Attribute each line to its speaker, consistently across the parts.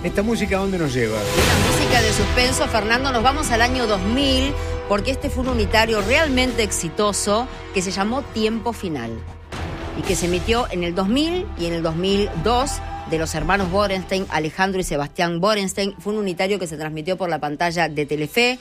Speaker 1: ¿Esta música a dónde nos lleva?
Speaker 2: Una música de suspenso, Fernando, nos vamos al año 2000, porque este fue un unitario realmente exitoso que se llamó Tiempo Final y que se emitió en el 2000 y en el 2002 de los hermanos Borenstein, Alejandro y Sebastián Borenstein. Fue un unitario que se transmitió por la pantalla de Telefe.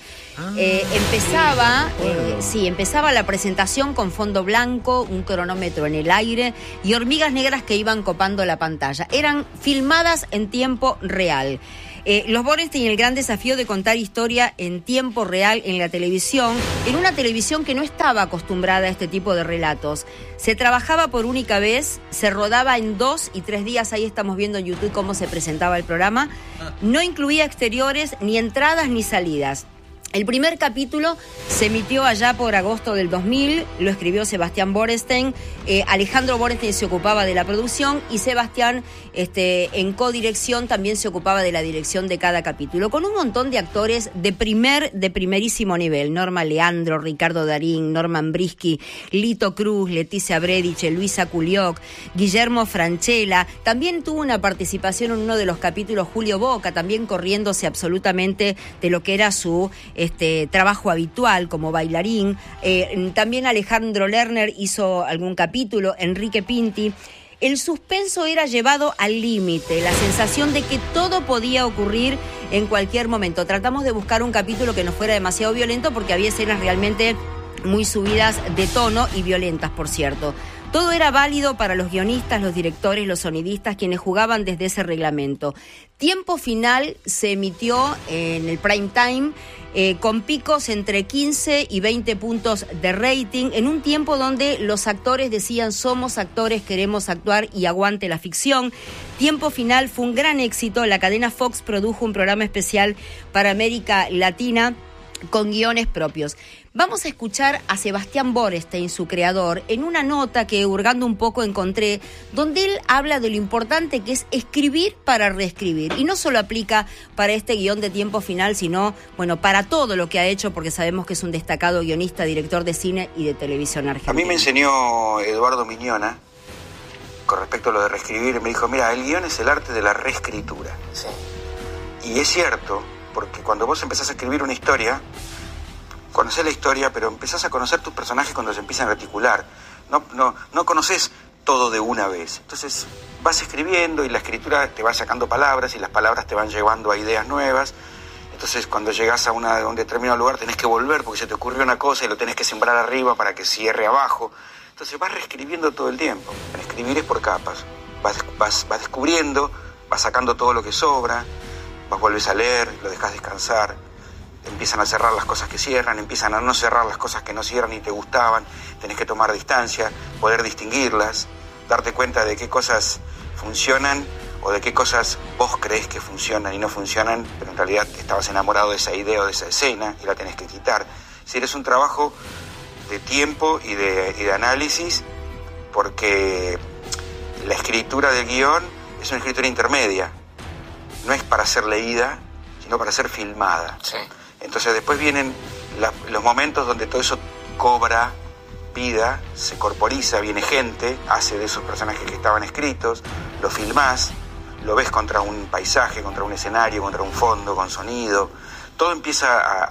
Speaker 2: Empezaba la presentación con fondo blanco, un cronómetro en el aire y hormigas negras que iban copando la pantalla. Eran filmadas en tiempo real. Los Borenstein, el gran desafío de contar historia en tiempo real en la televisión, en una televisión que no estaba acostumbrada a este tipo de relatos. Se trabajaba por única vez, se rodaba en 2 y 3 días, ahí estamos viendo en YouTube cómo se presentaba el programa. No incluía exteriores, ni entradas ni salidas. El primer capítulo se emitió allá por agosto del 2000, lo escribió Sebastián Borenstein, Alejandro Borenstein se ocupaba de la producción y Sebastián en codirección también se ocupaba de la dirección de cada capítulo, con un montón de actores de primerísimo nivel: Norma Leandro, Ricardo Darín, Norman Brisky, Lito Cruz, Leticia Brediche, Luisa Culioc, Guillermo Franchella. También tuvo una participación en uno de los capítulos Julio Boca, también corriéndose absolutamente de lo que era su trabajo habitual como bailarín. También Alejandro Lerner hizo algún capítulo, Enrique Pinti. El suspenso era llevado al límite, la sensación de que todo podía ocurrir en cualquier momento. Tratamos de buscar un capítulo que no fuera demasiado violento porque había escenas realmente muy subidas de tono y violentas, por cierto. Todo era válido para los guionistas, los directores, los sonidistas, quienes jugaban desde ese reglamento. Tiempo Final se emitió en el prime time, con picos entre 15 y 20 puntos de rating, en un tiempo donde los actores decían: somos actores, queremos actuar y aguante la ficción. Tiempo Final fue un gran éxito. La cadena Fox produjo un programa especial para América Latina con guiones propios. Vamos a escuchar a Sebastián Borenstein, su creador, en una nota que, hurgando un poco, encontré, donde él habla de lo importante que es escribir para reescribir. Y no solo aplica para este guión de Tiempo Final, sino, para todo lo que ha hecho, porque sabemos que es un destacado guionista, director de cine y de televisión argentina.
Speaker 3: A mí me enseñó Eduardo Miñona, con respecto a lo de reescribir, me dijo: mira, el guión es el arte de la reescritura. Sí. Y es cierto, porque cuando vos empezás a escribir una historia, conocés la historia, pero empezás a conocer tus personajes cuando se empiezan a articular. No conoces todo de una vez. Entonces vas escribiendo y la escritura te va sacando palabras y las palabras te van llevando a ideas nuevas. Entonces cuando llegás a un determinado lugar tenés que volver porque se te ocurrió una cosa y lo tenés que sembrar arriba para que cierre abajo. Entonces vas reescribiendo todo el tiempo. El escribir es por capas. Vas descubriendo, vas sacando todo lo que sobra, vuelves a leer, lo dejas descansar. Empiezan a cerrar las cosas que cierran, empiezan a no cerrar las cosas que no cierran y te gustaban. Tenés que tomar distancia, poder distinguirlas, darte cuenta de qué cosas funcionan o de qué cosas vos crees que funcionan y no funcionan, pero en realidad estabas enamorado de esa idea o de esa escena y la tenés que quitar. Si eres un trabajo de tiempo y de análisis, porque la escritura del guión es una escritura intermedia. No es para ser leída, sino para ser filmada. Sí. Entonces después vienen los momentos donde todo eso cobra vida, se corporiza, viene gente, hace de esos personajes que estaban escritos, lo filmás, lo ves contra un paisaje, contra un escenario, contra un fondo, con sonido. Todo empieza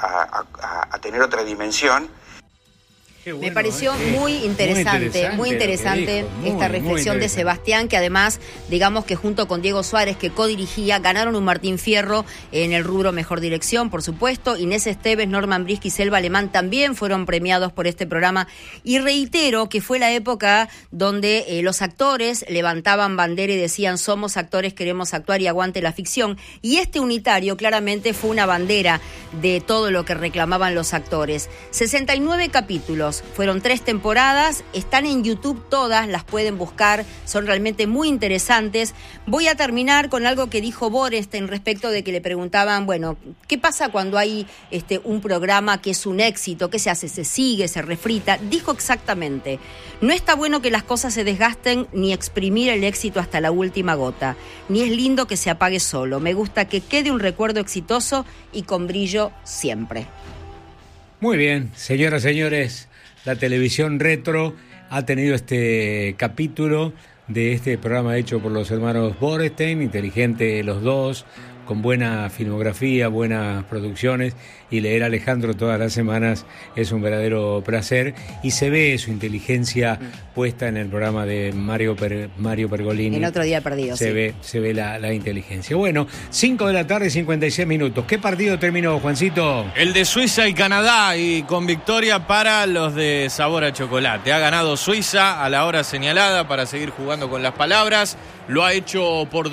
Speaker 3: a tener otra dimensión.
Speaker 2: Bueno, me pareció muy interesante esta reflexión de Sebastián, que además, digamos que junto con Diego Suárez, que codirigía, ganaron un Martín Fierro en el rubro Mejor Dirección, por supuesto. Inés Esteves, Norman Brisky y Selva Alemán también fueron premiados por este programa. Y reitero que fue la época donde los actores levantaban bandera y decían: somos actores, queremos actuar y aguante la ficción. Y este unitario claramente fue una bandera de todo lo que reclamaban los actores. 69 capítulos. Fueron 3 temporadas, están en YouTube todas, las pueden buscar, son realmente muy interesantes. Voy a terminar con algo que dijo Borenstein respecto de que le preguntaban, ¿qué pasa cuando hay un programa que es un éxito? ¿Qué se hace? ¿Se sigue? ¿Se refrita? Dijo exactamente: no está bueno que las cosas se desgasten ni exprimir el éxito hasta la última gota, ni es lindo que se apague solo. Me gusta que quede un recuerdo exitoso y con brillo siempre.
Speaker 1: Muy bien, señoras, señores. La televisión retro ha tenido este capítulo de este programa hecho por los hermanos Borenstein, inteligente los dos, con buena filmografía, buenas producciones, y leer a Alejandro todas las semanas es un verdadero placer, y se ve su inteligencia puesta en el programa de Mario Pergolini.
Speaker 2: El otro día perdido,
Speaker 1: se ve la inteligencia. Bueno, 5 de la tarde, 56 minutos. ¿Qué partido terminó, Juancito?
Speaker 4: El de Suiza y Canadá, y con victoria para los de sabor a chocolate. Ha ganado Suiza a la hora señalada, para seguir jugando con las palabras. Lo ha hecho por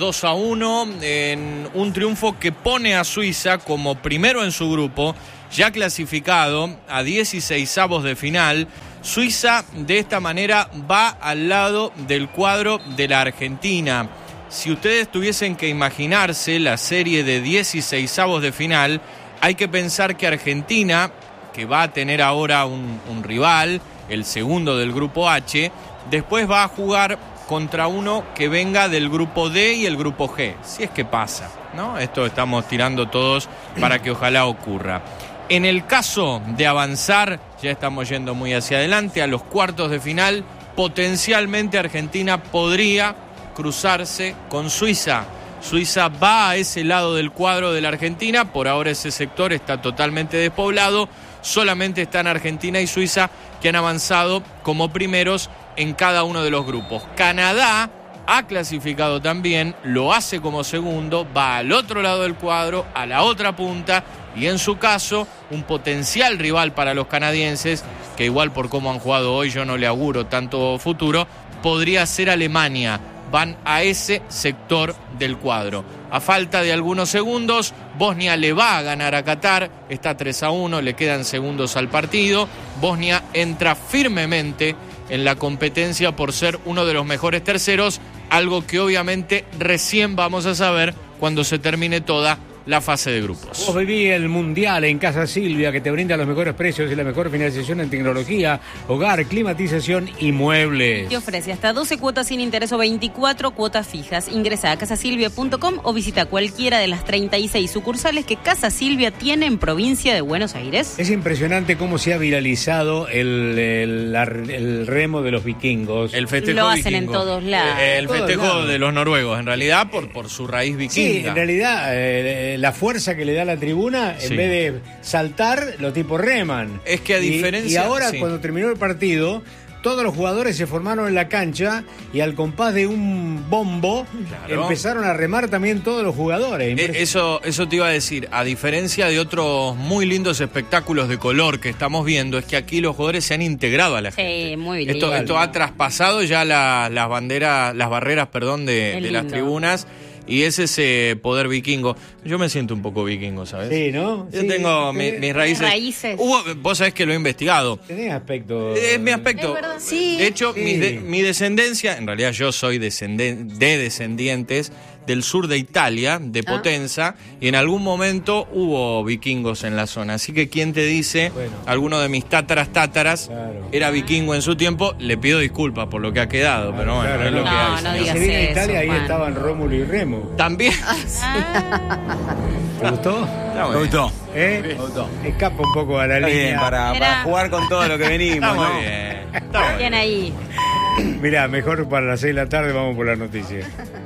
Speaker 4: 2-1 en un triunfo que pone a Suiza como primero en su grupo, ya clasificado a 16avos de final. Suiza de esta manera va al lado del cuadro de la Argentina. Si ustedes tuviesen que imaginarse la serie de 16avos de final, hay que pensar que Argentina, que va a tener ahora un rival, el segundo del grupo H, después va a jugar contra uno que venga del grupo D y el grupo G, si es que pasa, ¿no? Esto estamos tirando todos para que ojalá ocurra. En el caso de avanzar, ya estamos yendo muy hacia adelante, a los cuartos de final, potencialmente Argentina podría cruzarse con Suiza. Suiza va a ese lado del cuadro de la Argentina, por ahora ese sector está totalmente despoblado, solamente están Argentina y Suiza, que han avanzado como primeros en cada uno de los grupos. Canadá ha clasificado también, lo hace como segundo, va al otro lado del cuadro, a la otra punta, y en su caso, un potencial rival para los canadienses, que igual por cómo han jugado hoy yo no le auguro tanto futuro, podría ser Alemania. Van a ese sector del cuadro. A falta de algunos segundos, Bosnia le va a ganar a Qatar, está 3-1, le quedan segundos al partido. Bosnia entra firmemente en la competencia por ser uno de los mejores terceros, algo que obviamente recién vamos a saber cuando se termine toda la fase de grupos.
Speaker 1: Vos viví el Mundial en Casa Silvia, que te brinda los mejores precios y la mejor financiación en tecnología, hogar, climatización y muebles.
Speaker 5: Te ofrece hasta 12 cuotas sin interés o 24 cuotas fijas. Ingresa a casasilvia.com o visita cualquiera de las 36 sucursales que Casa Silvia tiene en provincia de Buenos Aires.
Speaker 1: Es impresionante cómo se ha viralizado el remo de los vikingos.
Speaker 4: El festejo
Speaker 5: lo hacen
Speaker 4: vikingo.
Speaker 5: en todos lados.
Speaker 4: El festejo de los noruegos, en realidad, por su raíz vikinga.
Speaker 1: Sí, en realidad, la fuerza que le da la tribuna, en vez de saltar, los tipos reman.
Speaker 4: Es que a diferencia...
Speaker 1: Y ahora, cuando terminó el partido, todos los jugadores se formaron en la cancha y al compás de un bombo empezaron a remar también todos los jugadores.
Speaker 4: Eso te iba a decir, a diferencia de otros muy lindos espectáculos de color que estamos viendo, es que aquí los jugadores se han integrado a la gente.
Speaker 5: Sí, muy lindo.
Speaker 4: Esto ha traspasado ya las barreras de las tribunas. Y es ese poder vikingo. Yo me siento un poco vikingo, ¿sabes?
Speaker 1: Sí, ¿no?
Speaker 4: Yo tengo mis raíces. Vos sabés que lo he investigado.
Speaker 1: Tenés aspecto...
Speaker 4: Es mi aspecto.
Speaker 5: Es verdad, sí.
Speaker 4: De hecho, mi descendencia, en realidad yo soy de descendientes del sur de Italia, de Potenza, y en algún momento hubo vikingos en la zona. Así que quien te dice, alguno de mis tátaras era vikingo en su tiempo, le pido disculpas por lo que ha quedado, pero bueno, es lo que hay.
Speaker 5: No digas
Speaker 1: se viene a Italia,
Speaker 5: eso,
Speaker 1: ahí estaban Rómulo y Remo.
Speaker 4: También.
Speaker 1: ¿Te gustó?
Speaker 6: Me gustó.
Speaker 1: Me gustó. Escapa un poco a la
Speaker 6: Está
Speaker 1: línea.
Speaker 6: bien, para jugar con todo lo que venimos,
Speaker 4: Está
Speaker 6: ¿no?
Speaker 4: muy bien. Está muy
Speaker 5: Bien ahí.
Speaker 1: Mirá, mejor para las 6 de la tarde vamos por las noticias.